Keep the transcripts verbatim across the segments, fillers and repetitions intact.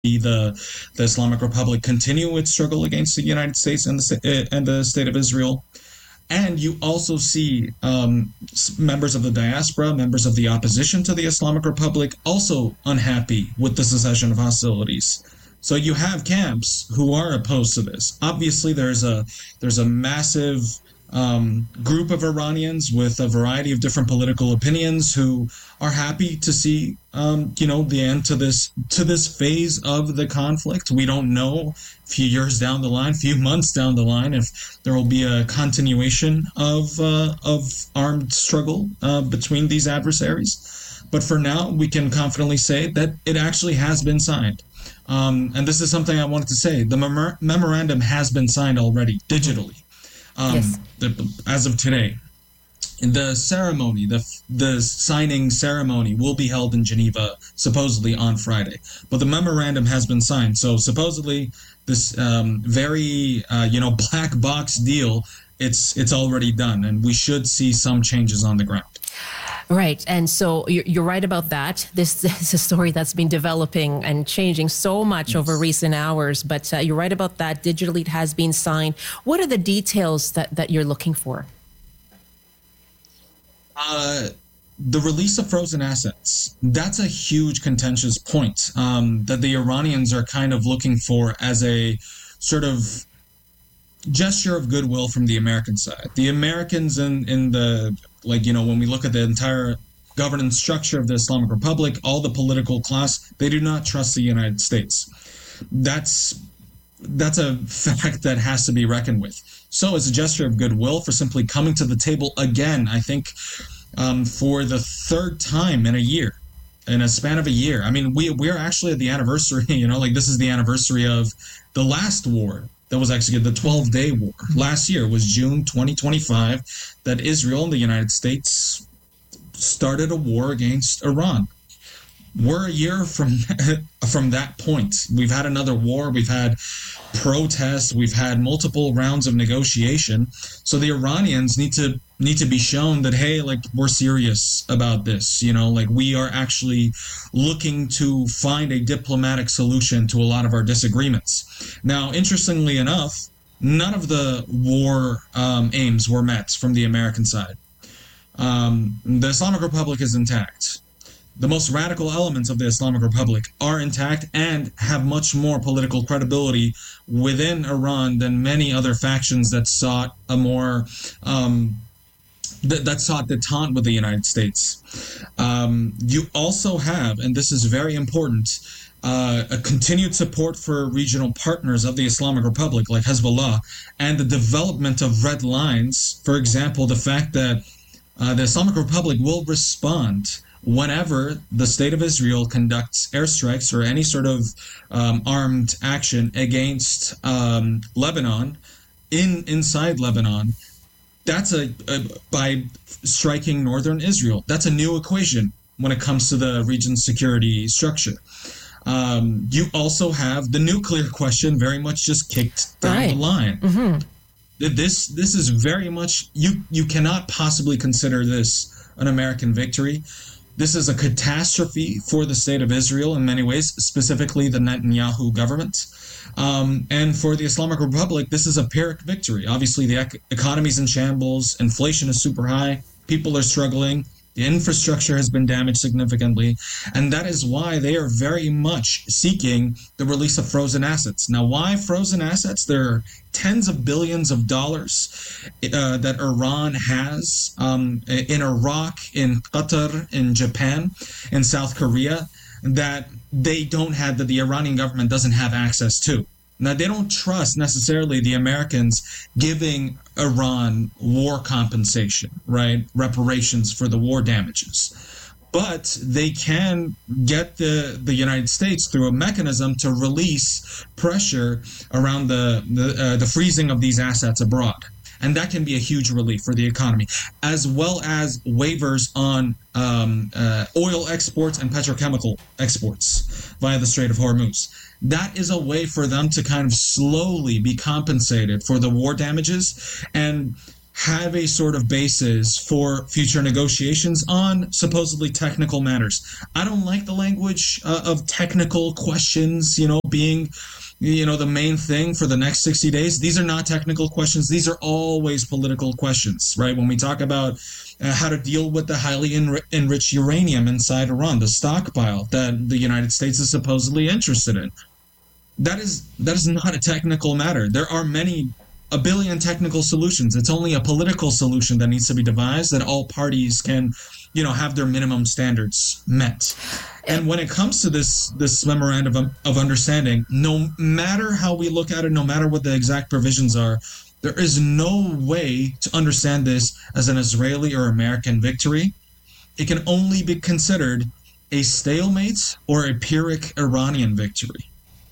the the Islamic Republic continue its struggle against the United States and the and the state of Israel. And you also see um, members of the diaspora, members of the opposition to the Islamic Republic, also unhappy with the cessation of hostilities. So you have camps who are opposed to this. Obviously, there's a there's a massive um, group of Iranians with a variety of different political opinions who are happy to see, um, you know, the end to this to this phase of the conflict. We don't know, a few years down the line, a few months down the line, if there will be a continuation of uh, of armed struggle uh, between these adversaries. But for now, we can confidently say that it actually has been signed. Um, and this is something I wanted to say. The mem- memorandum has been signed already, digitally, um, yes. the, as of today. The ceremony, the the signing ceremony, will be held in Geneva, supposedly on Friday. But the memorandum has been signed. So supposedly, this um, very uh, you know black box deal, it's it's already done, and we should see some changes on the ground. Right. And so you're, you're right about that. This, this is a story that's been developing and changing so much yes. over recent hours. But uh, you're right about that. Digitally, it has been signed. What are the details that, that you're looking for? Uh, the release of frozen assets. That's a huge contentious point um, that the Iranians are kind of looking for as a sort of gesture of goodwill from the American side. The Americans in, in the, like, you know, when we look at the entire governance structure of the Islamic Republic, all the political class, they do not trust the United States. That's that's a fact that has to be reckoned with. So as a gesture of goodwill for simply coming to the table again, I think um, for the third time in a year, in a span of a year. I mean, we we're actually at the anniversary, you know, like this is the anniversary of the last war that was executed, the twelve-day war. Last year was June twenty twenty-five that Israel and the United States started a war against Iran. We're a year from from that point. We've had another war. We've had protests. We've had multiple rounds of negotiation. So the Iranians need to need to be shown that, hey, like, we're serious about this. You know, like, we are actually looking to find a diplomatic solution to a lot of our disagreements. Now, interestingly enough, none of the war um, aims were met from the American side. Um, the Islamic Republic is intact. The most radical elements of the Islamic Republic are intact and have much more political credibility within Iran than many other factions that sought a more um, that, that sought detente with the United States. Um, you also have, and this is very important, uh, a continued support for regional partners of the Islamic Republic like Hezbollah, and the development of red lines. For example, the fact that uh, the Islamic Republic will respond whenever the state of Israel conducts airstrikes or any sort of um, armed action against um, Lebanon, in inside Lebanon. That's a, a by striking northern Israel. That's a new equation when it comes to the region's security structure. Um, you also have the nuclear question very much just kicked down right. the line. Mm-hmm. This this is very much, you you cannot possibly consider this an American victory. This is a catastrophe for the state of Israel in many ways, specifically the Netanyahu government. Um, and for the Islamic Republic, this is a Pyrrhic victory. Obviously, the ec- economy's in shambles, inflation is super high, people are struggling, the infrastructure has been damaged significantly, and that is why they are very much seeking the release of frozen assets. Now, why frozen assets? There are tens of billions of dollars uh, that Iran has um, in Iraq, in Qatar, in Japan, in South Korea, that they don't have, that the Iranian government doesn't have access to. Now, they don't trust necessarily the Americans giving Iran war compensation, right? Reparations for the war damages. But they can get the, the United States through a mechanism to release pressure around the, the, uh, the freezing of these assets abroad. And that can be a huge relief for the economy, as well as waivers on um, uh, oil exports and petrochemical exports via the Strait of Hormuz. That is a way for them to kind of slowly be compensated for the war damages. And have a sort of basis for future negotiations on supposedly technical matters. I don't like the language uh, of technical questions, you know, being, you know, the main thing for the next sixty days. These are not technical questions. These are always political questions, right? When we talk about uh, how to deal with the highly enri- enriched uranium inside Iran, the stockpile that the United States is supposedly interested in. That is that is not a technical matter. There are many a billion technical solutions. It's only a political solution that needs to be devised that all parties can, you know, have their minimum standards met. And when it comes to this this memorandum of, of understanding, no matter how we look at it, no matter what the exact provisions are, there is no way to understand this as an Israeli or American victory. It can only be considered a stalemate or a Pyrrhic Iranian victory.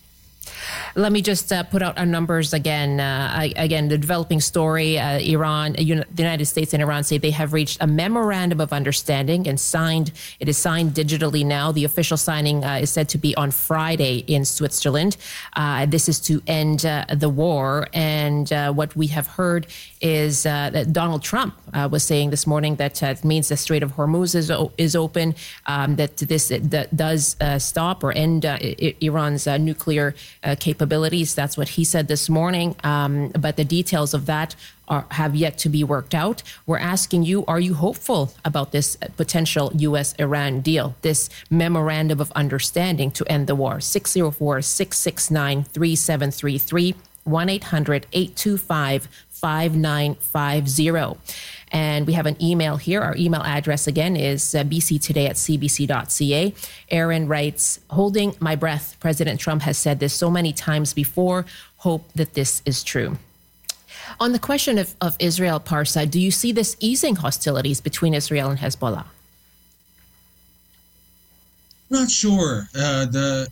Let me just uh, put out our numbers again. Uh, I, again, the developing story, uh, Iran, uh, Uni- the United States and Iran say they have reached a memorandum of understanding and signed. It is signed digitally now. The official signing uh, is said to be on Friday in Switzerland. Uh, this is to end uh, the war. And uh, what we have heard is uh, that Donald Trump uh, was saying this morning that uh, it means the Strait of Hormuz is, o- is open, um, that this that does uh, stop or end uh, I- Iran's uh, nuclear uh, capabilities. That's what he said this morning. Um, but the details of that are, have yet to be worked out. We're asking you, are you hopeful about this potential U S Iran deal, this memorandum of understanding to end the war? six oh four, six six nine, three seven three three, one eight hundred, eight two five, five nine five zero. And we have an email here. Our email address again is uh, b c today at c b c dot c a. Aaron writes, holding my breath. President Trump has said this so many times before. Hope that this is true. On the question of, of Israel, Parsa, do you see this easing hostilities between Israel and Hezbollah? Not sure. Uh, the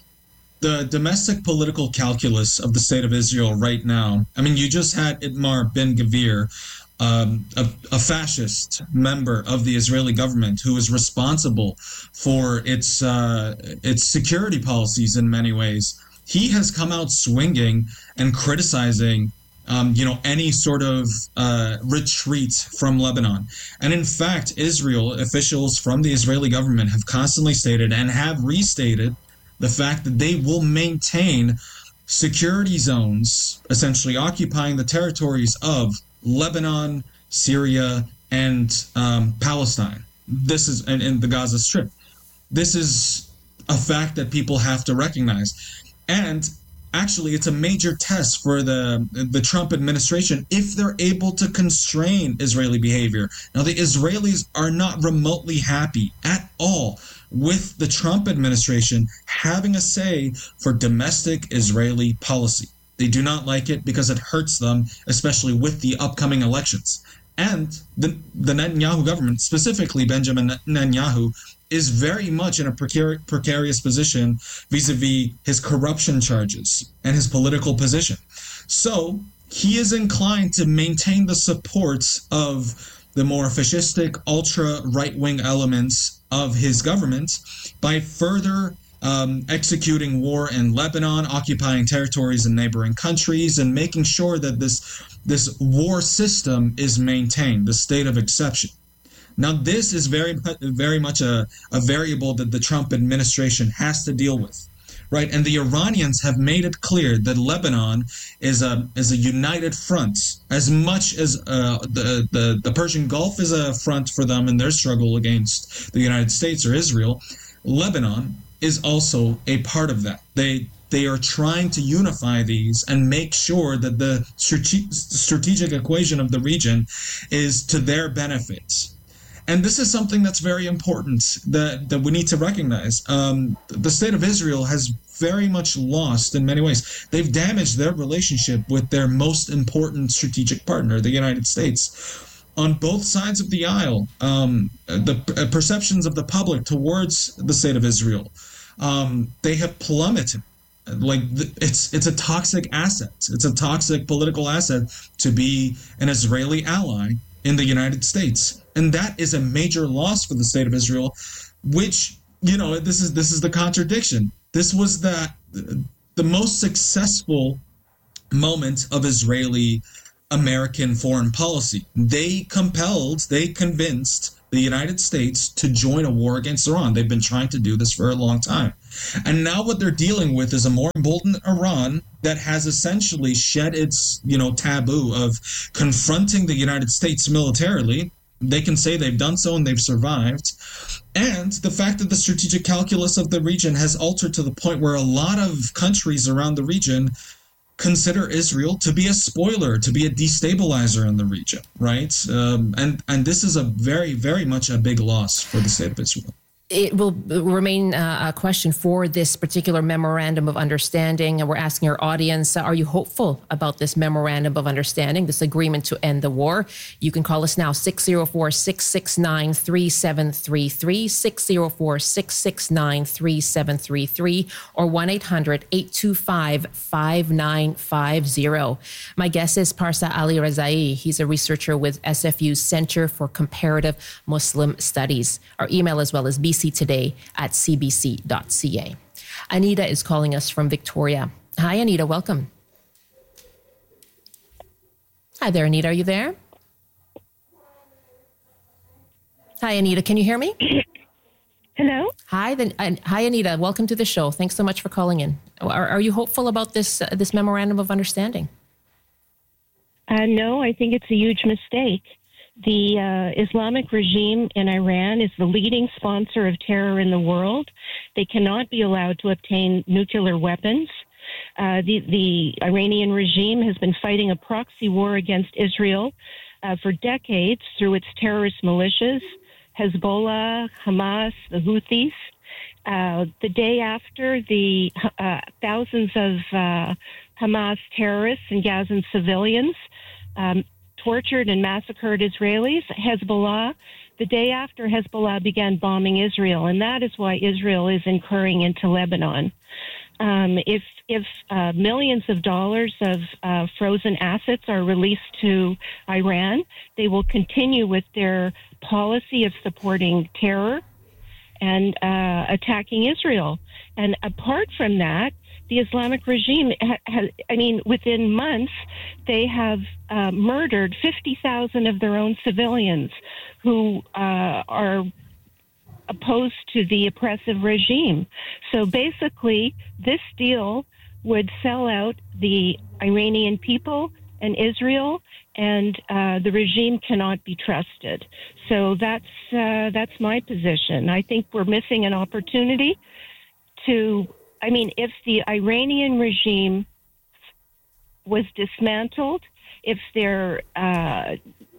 the domestic political calculus of the state of Israel right now. I mean, you just had Itamar Ben-Gvir, Um, a, a fascist member of the Israeli government who is responsible for its uh, its security policies in many ways. He has come out swinging and criticizing, um, you know, any sort of uh, retreat from Lebanon. And in fact, Israel officials from the Israeli government have constantly stated and have restated the fact that they will maintain security zones, essentially occupying the territories of Lebanon, Syria, and um, Palestine. This is and, and the Gaza Strip. This is a fact that people have to recognize, and actually, it's a major test for the the Trump administration if they're able to constrain Israeli behavior. Now, the Israelis are not remotely happy at all with the Trump administration having a say for domestic Israeli policy. They do not like it because it hurts them, especially with the upcoming elections. And the, the Netanyahu government, specifically Benjamin Netanyahu, is very much in a precar- precarious position vis-a-vis his corruption charges and his political position. So he is inclined to maintain the supports of the more fascistic, ultra-right-wing elements of his government by further Um, executing war in Lebanon, occupying territories in neighboring countries, and making sure that this this war system is maintained, the state of exception. Now, this is very very much a, a variable that the Trump administration has to deal with, right? And the Iranians have made it clear that Lebanon is a is a united front, as much as uh, the, the the Persian Gulf is a front for them in their struggle against the United States or Israel. Lebanon is also a part of that. They they are trying to unify these and make sure that the strate- strategic equation of the region is to their benefit. And this is something that's very important that, that we need to recognize. Um, the state of Israel has very much lost in many ways. They've damaged their relationship with their most important strategic partner, the United States. On both sides of the aisle, um, the uh, perceptions of the public towards the state of Israel, um, they have plummeted. Like it's it's a toxic asset. It's a toxic political asset to be an Israeli ally in the United States, and that is a major loss for the state of Israel. Which, you know, this is this is the contradiction. This was the the most successful moment of Israeli American foreign policy. They compelled, they convinced the United States to join a war against Iran. They've been trying to do this for a long time. And now what they're dealing with is a more emboldened Iran that has essentially shed its, you know, taboo of confronting the United States militarily. They can say they've done so and they've survived. And the fact that the strategic calculus of the region has altered to the point where a lot of countries around the region consider Israel to be a spoiler, to be a destabilizer in the region, right? Um, and, and this is a very, very much a big loss for the state of Israel. It will remain uh, a question for this particular memorandum of understanding. And we're asking our audience, uh, are you hopeful about this memorandum of understanding, this agreement to end the war? You can call us now, six oh four, six six nine, three seven three three, six oh four, six six nine, three seven three three, or one eight hundred, eight two five, five nine five zero. My guest is Parsa Ali Rezai. He's a researcher with S F U's Center for Comparative Muslim Studies. Our email as well is b c today at c b c dot c a. Anita is calling us from Victoria. Hi, Anita. Welcome. Hi there, Anita. Are you there? Hi, Anita. Can you hear me? Hello. Hi, then. Uh, hi, Anita. Welcome to the show. Thanks so much for calling in. Are, are you hopeful about this uh, this memorandum of understanding? Uh, no, I think it's a huge mistake. The uh, Islamic regime in Iran is the leading sponsor of terror in the world. They cannot be allowed to obtain nuclear weapons. Uh, the, the Iranian regime has been fighting a proxy war against Israel uh, for decades through its terrorist militias, Hezbollah, Hamas, the Houthis. Uh, the day after the uh, thousands of uh, Hamas terrorists and Gazan civilians um, tortured and massacred Israelis, Hezbollah, the day after Hezbollah began bombing Israel, and that is why Israel is incurring into Lebanon. Um, if if uh, millions of dollars of uh, frozen assets are released to Iran, they will continue with their policy of supporting terror and uh, attacking Israel. And apart from that, the Islamic regime, ha- ha- I mean, within months, they have uh, murdered fifty thousand of their own civilians who uh, are opposed to the oppressive regime. So basically, this deal would sell out the Iranian people and Israel, and uh, the regime cannot be trusted. So that's uh, that's my position. I think we're missing an opportunity to, I mean, if the Iranian regime was dismantled, if their uh,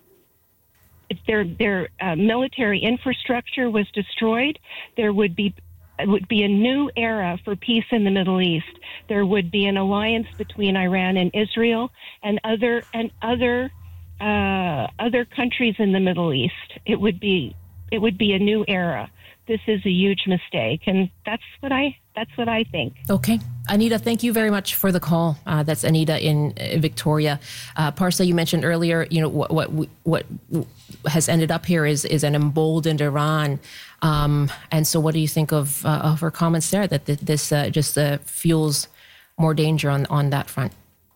if their their uh, military infrastructure was destroyed, there would be it would be a new era for peace in the Middle East. There would be an alliance between Iran and Israel and other and other uh, other countries in the Middle East. It would be it would be a new era. This is a huge mistake, and that's what I that's what I think. Okay. Anita, thank you very much for the call. Uh, that's Anita in uh, Victoria. Uh, Parsa, you mentioned earlier, you know, what what what has ended up here is is an emboldened Iran. Um, and so what do you think of, uh, of her comments there, that th- this uh, just uh, fuels more danger on, on that front?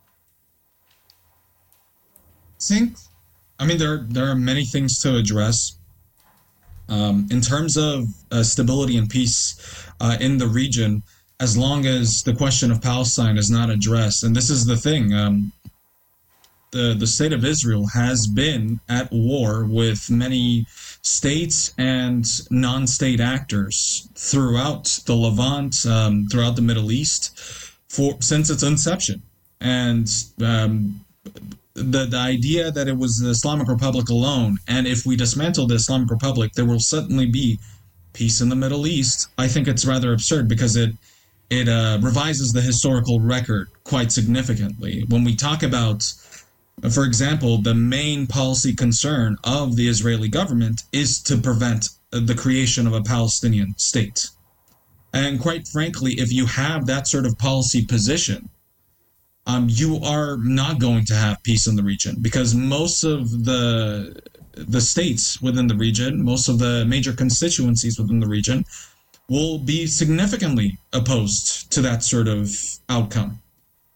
I think, I mean, there, there are many things to address. Um, in terms of uh, stability and peace uh, in the region, as long as the question of Palestine is not addressed, and this is the thing, um, the, the state of Israel has been at war with many states and non-state actors throughout the Levant, um, throughout the Middle East, for since its inception. And um, the the idea that it was the Islamic Republic alone, and if we dismantle the Islamic Republic, there will suddenly be peace in the Middle East, I think it's rather absurd, because it it uh, revises the historical record quite significantly. When we talk about, for example, the main policy concern of the Israeli government is to prevent the creation of a Palestinian state. And quite frankly, if you have that sort of policy position, um, you are not going to have peace in the region, because most of the the states within the region, most of the major constituencies within the region, will be significantly opposed to that sort of outcome.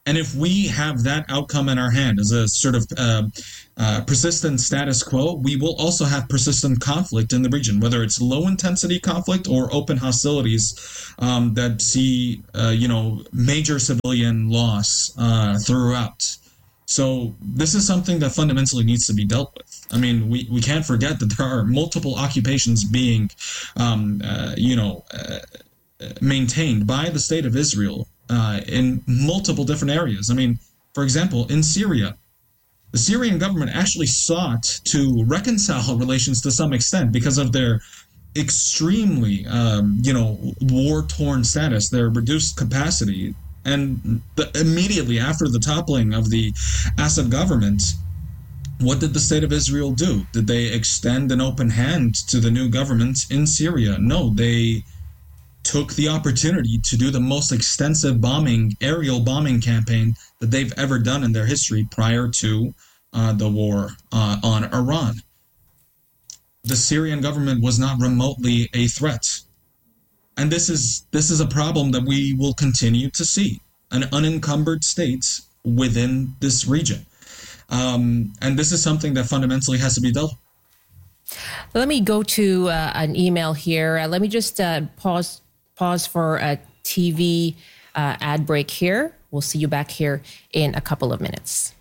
And if we have that outcome in our hand as a sort of uh, uh, persistent status quo, we will also have persistent conflict in the region, whether it's low-intensity conflict or open hostilities um, that see, uh, you know, major civilian loss uh, throughout. So this is something that fundamentally needs to be dealt with. I mean, we, we can't forget that there are multiple occupations being, um, uh, you know, uh, maintained by the state of Israel uh, in multiple different areas. I mean, for example, in Syria, the Syrian government actually sought to reconcile relations to some extent because of their extremely, um, you know, war-torn status, their reduced capacity. And the, immediately after the toppling of the Assad government, what did the state of Israel do? Did they extend an open hand to the new government in Syria? No, they took the opportunity to do the most extensive bombing, aerial bombing campaign that they've ever done in their history prior to uh, the war uh, on Iran. The Syrian government was not remotely a threat. And this is this is a problem that we will continue to see, an unencumbered state within this region. Um, and this is something that fundamentally has to be dealt with. Let me go to uh, an email here. Uh, let me just uh, pause pause for a T V uh, ad break here. We'll see you back here in a couple of minutes.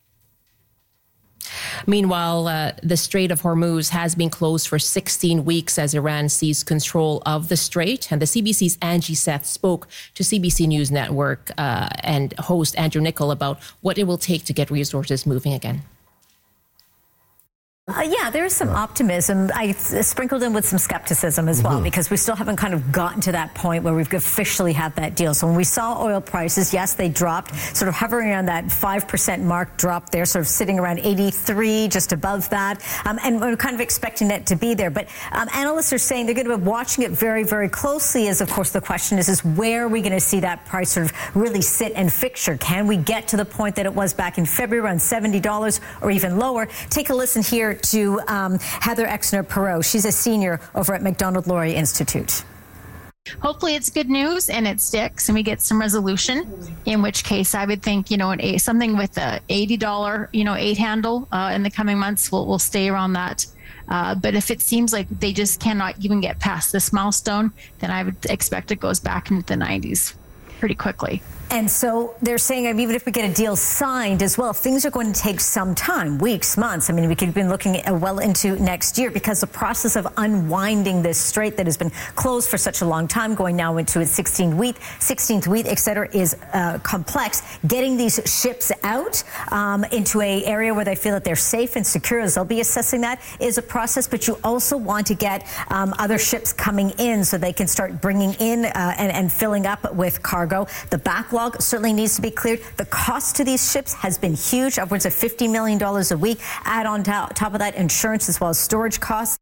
Meanwhile, uh, the Strait of Hormuz has been closed for sixteen weeks as Iran seized control of the strait. And the C B C's Angie Seth spoke to C B C News Network uh, and host Andrew Niccol about what it will take to get resources moving again. Uh, yeah, there is some optimism. I sprinkled in with some skepticism as well, mm-hmm. because we still haven't kind of gotten to that point where we've officially had that deal. So when we saw oil prices, yes, they dropped, sort of hovering around that five percent mark, drop there, sort of sitting around eighty-three, just above that. Um, and we're kind of expecting it to be there. But um, analysts are saying they're going to be watching it very, very closely, as, of course, the question is, is where are we going to see that price sort of really sit and fixture? Can we get to the point that it was back in February, around seventy dollars or even lower? Take a listen here to um, Heather Exner-Perot. She's a senior over at Macdonald-Laurier Institute. Hopefully it's good news and it sticks and we get some resolution, in which case I would think, you know, an, a, something with a eighty dollars, you know, eight handle uh, in the coming months will will stay around that. Uh, but if it seems like they just cannot even get past this milestone, then I would expect it goes back into the nineties pretty quickly. And so they're saying, I mean, even if we get a deal signed as well, things are going to take some time, weeks, months. I mean, we could have been looking at well into next year, because the process of unwinding this strait that has been closed for such a long time, going now into its sixteenth week, sixteenth week, et cetera, is uh, complex. Getting these ships out um, into an area where they feel that they're safe and secure, as they'll be assessing that, is a process. But you also want to get um, other ships coming in so they can start bringing in uh, and, and filling up with cargo. The backlog certainly needs to be cleared. The cost to these ships has been huge, upwards of fifty million dollars a week. Add on top, top of that insurance as well as storage costs.